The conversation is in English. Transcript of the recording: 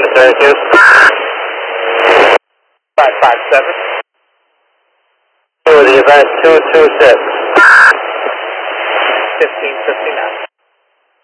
Thank you. 557. To the event 226. 1559.